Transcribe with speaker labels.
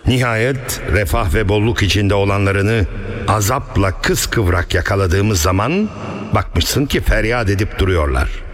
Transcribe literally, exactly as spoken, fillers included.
Speaker 1: Nihayet refah ve bolluk içinde olanlarını azapla kıskıvrak yakaladığımız zaman bakmışsın ki feryat edip duruyorlar.